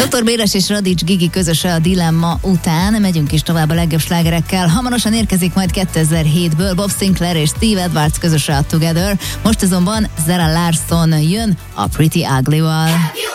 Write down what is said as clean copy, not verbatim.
Dr. Béres és Radics Gigi közöse a Dilemma után. Megyünk is tovább a legjobb slágerekkel. Hamarosan érkezik majd 2007-ből Bob Sinclair és Steve Edwards közöse a Together. Most azonban Zara Larsson jön a Pretty Ugly-val.